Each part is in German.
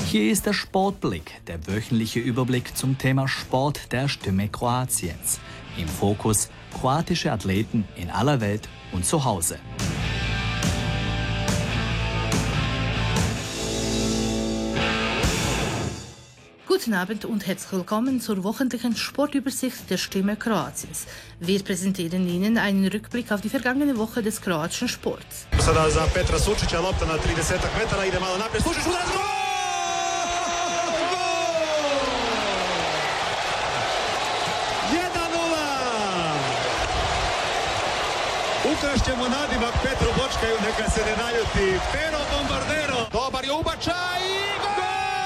Hier ist der Sportblick, der wöchentliche Überblick zum Thema Sport der Stimme Kroatiens. Im Fokus kroatische Athleten in aller Welt und zu Hause. Guten Abend und herzlich willkommen zur wöchentlichen Sportübersicht der Stimme Kroatiens. Wir präsentieren Ihnen einen Rückblick auf die vergangene Woche des kroatischen Sports. Sada za Petra Sučića, lopta na 30 metara, ide malo naprijed, Sučić udarac, gol! Ukrast ćemo nadimak Petru Bočkaju, neka se ne naljuti. Pero Bombardero, dobar je ubačaj i gol!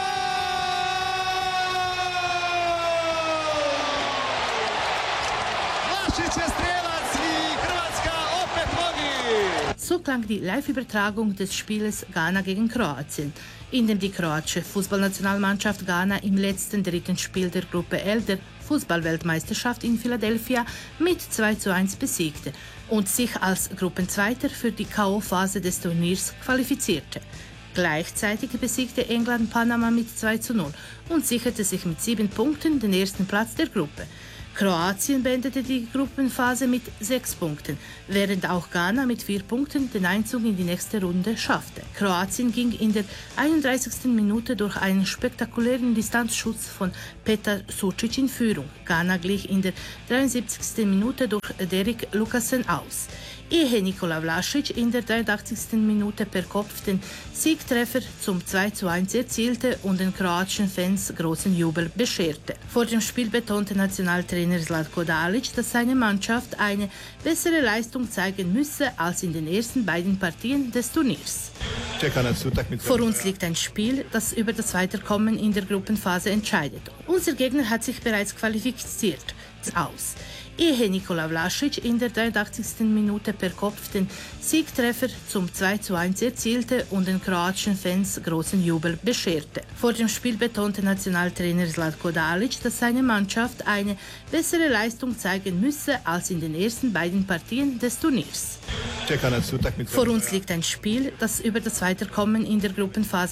So klang die Live-Übertragung des Spieles Ghana gegen Kroatien, in dem die kroatische Fußballnationalmannschaft Ghana im letzten dritten Spiel der Gruppe L der Fußballweltmeisterschaft in Philadelphia mit 2:1 besiegte und sich als Gruppenzweiter für die K.O.-Phase des Turniers qualifizierte. Gleichzeitig besiegte England Panama mit 2:0 und sicherte sich mit 7 Punkten den ersten Platz der Gruppe. Kroatien beendete die Gruppenphase mit 6 Punkten, während auch Ghana mit 4 Punkten den Einzug in die nächste Runde schaffte. Kroatien ging in der 31. Minute durch einen spektakulären Distanzschuss von Petar Sučić in Führung. Ghana glich in der 73. Minute durch Derek Lucassen aus, ehe Nikola Vlašić in der 83. Minute per Kopf den Siegtreffer zum 2:1 erzielte und den kroatischen Fans großen Jubel bescherte. Vor dem Spiel betonte Nationaltrainer Zlatko Dalić, dass seine Mannschaft eine bessere Leistung zeigen müsse als in den ersten beiden Partien des Turniers. Vor uns liegt ein Spiel, das über das Weiterkommen in der Gruppenphase entscheidet. Unser Gegner hat sich bereits qualifiziert. Aus. Ehe Nikola Vlašić in der 83. Minute per Kopf den Siegtreffer zum 2:1 erzielte und den kroatischen Fans großen Jubel bescherte. Vor dem Spiel betonte Nationaltrainer Zlatko Dalić, dass seine Mannschaft eine bessere Leistung zeigen müsse als in den ersten beiden Partien des Turniers. Vor uns liegt ein Spiel, das über das Weiterkommen in der Gruppenphase